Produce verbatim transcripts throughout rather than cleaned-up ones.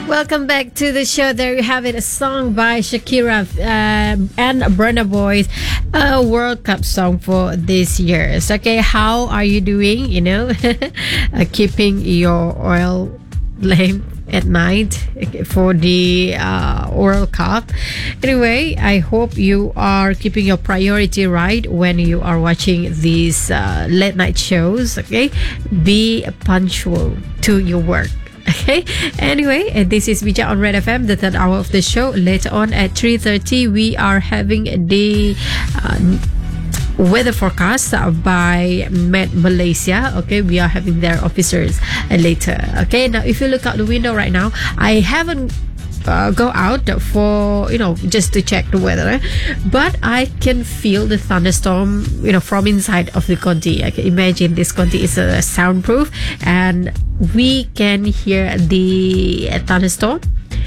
Welcome back to the show. There you have it, a song by Shakira um, and Burna Boy, a World Cup song for this year. So, okay, how are you doing? You know, uh, keeping your oil lamp at night for the uh, World Cup. Anyway, I hope you are keeping your priority right when you are watching these uh, late night shows. Okay, be punctual to your work. Okay, anyway, uh, this is Bija on Red F M, the third hour of the show. Later on at three thirty, we are having the uh, weather forecast by Met Malaysia. Okay, we are having their officers uh, later. Okay, now if you look out the window right now, I haven't Uh, go out for, you know, just to check the weather, but I can feel the thunderstorm, you know, from inside of the Conti. I can imagine this Conti is a uh, soundproof, and we can hear the uh, thunderstorm.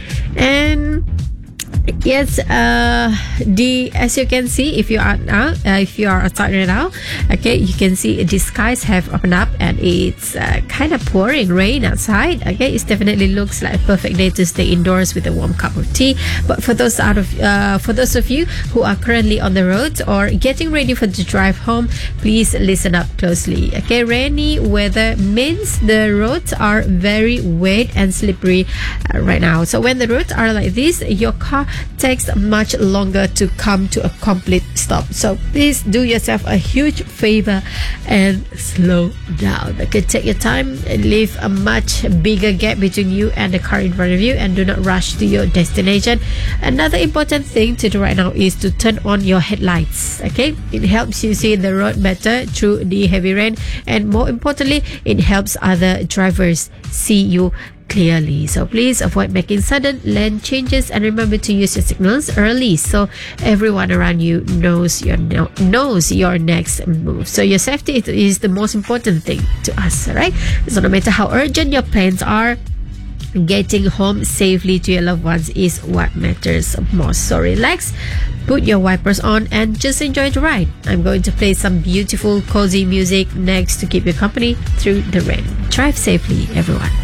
And yes, uh, the as you can see, if you are now, uh, if you are outside right now, okay, you can see the skies have opened up and it's uh, kind of pouring rain outside. Okay, it definitely looks like a perfect day to stay indoors with a warm cup of tea. But for those out of uh, for those of you who are currently on the road or getting ready for the drive home, please listen up closely. Okay, rainy weather means the roads are very wet and slippery uh, right now. So when the roads are like this, your car takes much longer to come to a complete stop. So please do yourself a huge favor and slow down. Okay, take your time and leave a much bigger gap between you and the car in front of you, and do not rush to your destination. Another important thing to do right now is to turn on your headlights. Okay, it helps you see the road better through the heavy rain, and more importantly, it helps other drivers see you clearly. So please avoid making sudden lane changes, and remember to use your signals early so everyone around you knows your knows your next move. So your safety is the most important thing to us, right? So no matter how urgent your plans are, getting home safely to your loved ones is what matters most. So relax, put your wipers on, and just enjoy the ride. I'm going to play some beautiful cozy music next to keep you company through the rain. Drive safely, everyone.